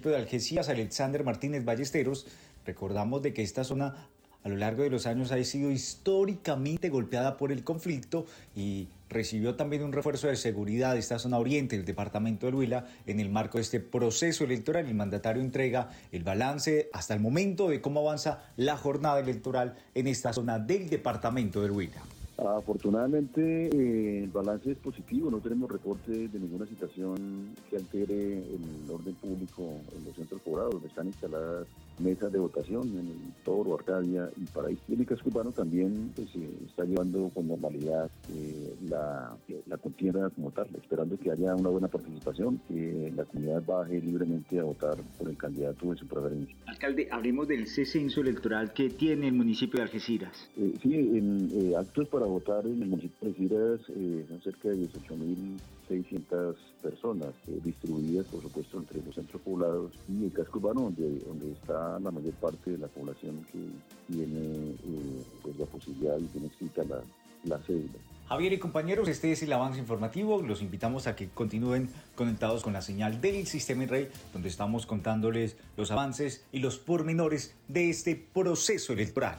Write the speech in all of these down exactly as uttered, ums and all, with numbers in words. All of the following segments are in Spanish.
municipio de Algeciras, Alexander Martínez Ballesteros. Recordamos de que esta zona a lo largo de los años ha sido históricamente golpeada por el conflicto y recibió también un refuerzo de seguridad de esta zona oriente del departamento del Huila. En el marco de este proceso electoral, el mandatario entrega el balance hasta el momento de cómo avanza la jornada electoral en esta zona del departamento del Huila. Afortunadamente eh, el balance es positivo, no tenemos reportes de ninguna situación que altere el orden público en los centros poblados, donde están instaladas mesas de votación en el Toro, Arcadia y Paraíso. Y el casco urbano también pues, eh, está llevando con normalidad eh, la, la contienda como tal, esperando que haya una buena participación, que la comunidad baje libremente a votar por el candidato de su preferencia. Alcalde, hablemos del censo electoral que tiene el municipio de Algeciras. Eh, sí, en eh, actos para votar en el municipio de Algeciras eh, son cerca de dieciocho mil seiscientas personas eh, distribuidas, por supuesto, entre los centros poblados y el casco urbano, donde, donde está la mayor parte de la población que tiene eh, pues, la posibilidad y tiene escrita la, la cédula. Javier y compañeros, este es el avance informativo. Los invitamos a que continúen conectados con la señal del Sistema InRey, donde estamos contándoles los avances y los pormenores de este proceso electoral.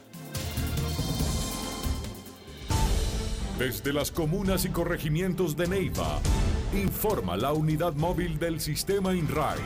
Desde las comunas y corregimientos de Neiva, informa la unidad móvil del Sistema InRay.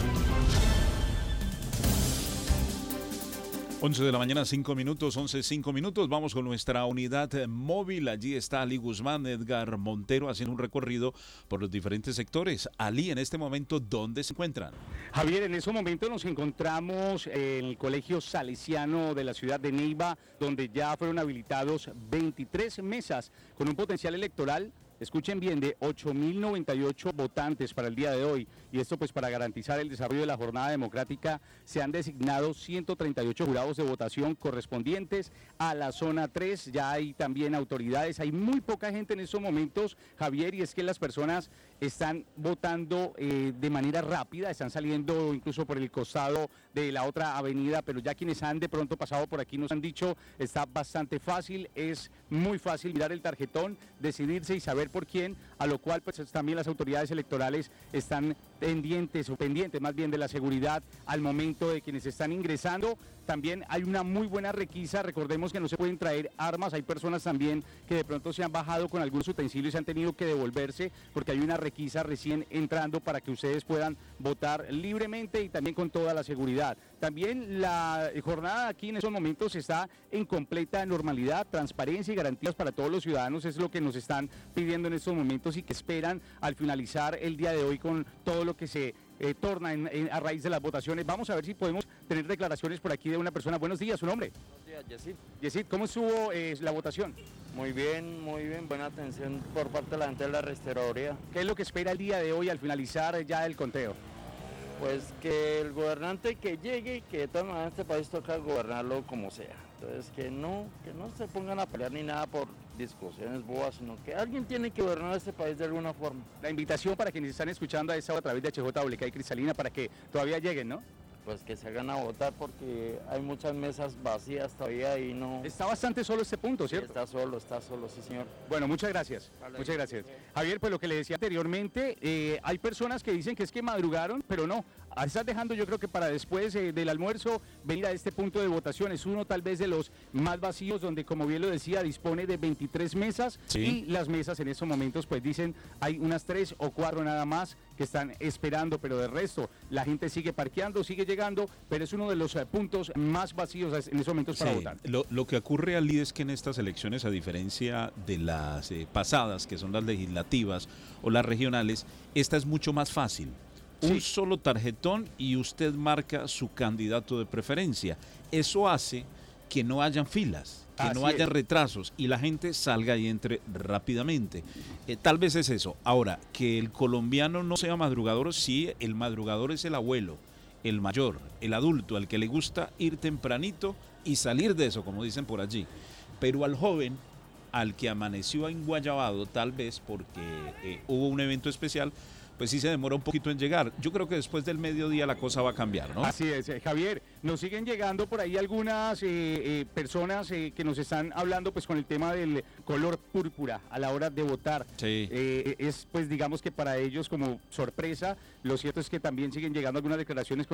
once de la mañana, cinco minutos, once, cinco minutos. Vamos con nuestra unidad móvil. Allí está Ali Guzmán, Edgar Montero, haciendo un recorrido por los diferentes sectores. Ali, en este momento, ¿dónde se encuentran? Javier, en este momento nos encontramos en el Colegio Salesiano de la ciudad de Neiva, donde ya fueron habilitados veintitrés mesas con un potencial electoral, escuchen bien, de ocho mil noventa y ocho votantes para el día de hoy. Y esto pues para garantizar el desarrollo de la jornada democrática se han designado ciento treinta y ocho jurados de votación correspondientes a la zona tres. Ya hay también autoridades, hay muy poca gente en estos momentos, Javier, y es que las personas están votando eh, de manera rápida, están saliendo incluso por el costado de la otra avenida, pero ya quienes han de pronto pasado por aquí nos han dicho, está bastante fácil, es muy fácil mirar el tarjetón, decidirse y saber por quién, a lo cual pues también las autoridades electorales están pendientes o pendientes más bien de la seguridad al momento de quienes están ingresando. También hay una muy buena requisa, recordemos que no se pueden traer armas, hay personas también que de pronto se han bajado con algunos utensilios y han tenido que devolverse porque hay una requisa recién entrando para que ustedes puedan votar libremente y también con toda la seguridad. También la jornada aquí en estos momentos está en completa normalidad, transparencia y garantías para todos los ciudadanos, es lo que nos están pidiendo en estos momentos y que esperan al finalizar el día de hoy con todo lo que se eh, torna en, en, a raíz de las votaciones. Vamos a ver si podemos tener declaraciones por aquí de una persona. Buenos días, ¿su nombre? Buenos días, Yesid. Yesid, ¿cómo estuvo eh, la votación? Muy bien, muy bien, buena atención por parte de la gente de la registraduría. ¿Qué es lo que espera el día de hoy al finalizar ya el conteo? Pues que el gobernante que llegue, que de todas maneras este país toca gobernarlo como sea. Entonces que no, que no se pongan a pelear ni nada por discusiones bobas, sino que alguien tiene que gobernar este país de alguna forma. La invitación para quienes están escuchando a esta hora a través de H J W K y Cristalina para que todavía lleguen, ¿no? Pues que se hagan a votar porque hay muchas mesas vacías todavía y no... Está bastante solo este punto, ¿cierto? Sí, está solo, está solo, sí señor. Bueno, muchas gracias, vale, muchas gracias. Javier, pues lo que le decía anteriormente, eh, hay personas que dicen que es que madrugaron, pero no, estás dejando yo creo que para después eh, del almuerzo venir a este punto de votación, es uno tal vez de los más vacíos, donde como bien lo decía, dispone de veintitrés mesas, sí. Y las mesas en estos momentos pues dicen, hay unas tres o cuatro nada más que están esperando, pero de resto, la gente sigue parqueando, sigue llegando, pero es uno de los eh, puntos más vacíos en estos momentos para sí, votar. Lo, lo que ocurre, Ali, es que en estas elecciones, a diferencia de las eh, pasadas, que son las legislativas o las regionales, esta es mucho más fácil. Sí. Un solo tarjetón y usted marca su candidato de preferencia. Eso hace que no hayan filas, que Así no haya es. retrasos y la gente salga y entre rápidamente. Eh, tal vez es eso. Ahora, que el colombiano no sea madrugador, sí, el madrugador es el abuelo, el mayor, el adulto, al que le gusta ir tempranito y salir de eso, como dicen por allí. Pero al joven, al que amaneció en Guayabado, tal vez porque eh, hubo un evento especial, pues sí se demora un poquito en llegar. Yo creo que después del mediodía la cosa va a cambiar, ¿no? Así es, eh, Javier. Nos siguen llegando por ahí algunas eh, eh, personas eh, que nos están hablando pues con el tema del color púrpura a la hora de votar. Sí. Eh, es pues digamos que para ellos como sorpresa. Lo cierto es que también siguen llegando algunas declaraciones con